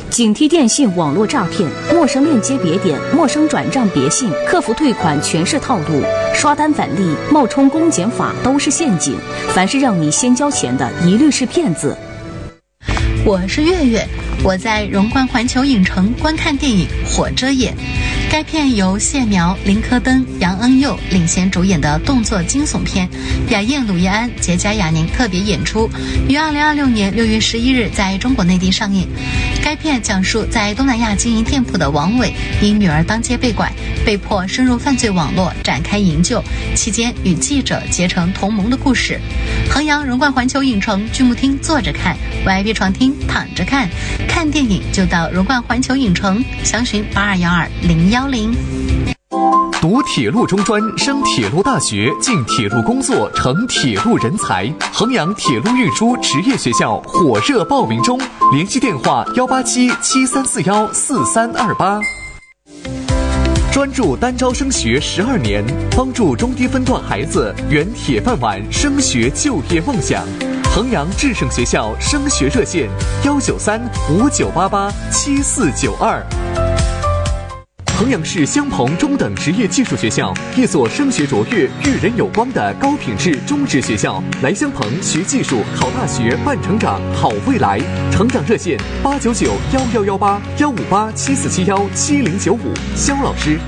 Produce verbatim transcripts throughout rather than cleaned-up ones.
警惕电信网络诈骗，陌生链接别点，陌生转账别信，客服退款全是套路，刷单返利、冒充公检法都是陷阱。凡是让你先交钱的，一律是骗子。 我是月月，我在荣冠环球影城观看电影《火遮眼》。该片由谢苗、林科登、杨恩佑领衔主演的动作惊悚片，雅燕、鲁叶安、杰佳雅宁特别演出，于二零二六年六月十一日在中国内地上映。该片讲述在东南亚经营店铺的王伟因女儿当街被拐，被迫深入犯罪网络展开营救，期间与记者结成同盟的故事。衡阳荣冠环球影城剧目厅坐着看， V I P 床厅躺着看，看电影就到荣冠环球影城，详询八二幺二零幺零。 读铁路中专，升铁路大学，进铁路工作，成铁路人才。衡阳铁路运输职业学校火热报名中，联系电话幺八七七三四幺四三二八。专注单招升学十二年，帮助中低分段孩子圆铁饭碗升学就业梦想。衡阳智胜学校升学热线幺九三五九八八七四九二。衡阳市襄鹏中等职业技术学校，一所升学卓越、育人有光的高品质中职学校。来襄鹏学技术、考大学、办成长、好未来。成长热线八九九幺幺幺八幺五八七四七幺七零九五。肖老师。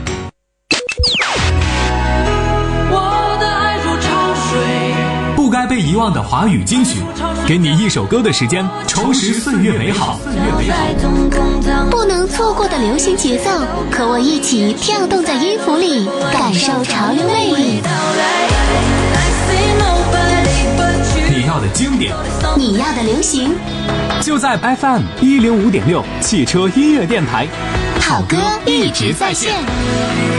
我的爱如潮水， 不该被遗忘的华语金曲，给你一首歌的时间，重拾岁月美好。 不能错过的流行节奏，和我一起跳动在音符里，感受潮流魅力。 你要的经典， 你要的流行， 就在 F M 一零五点六汽车音乐电台， 好歌一直在线。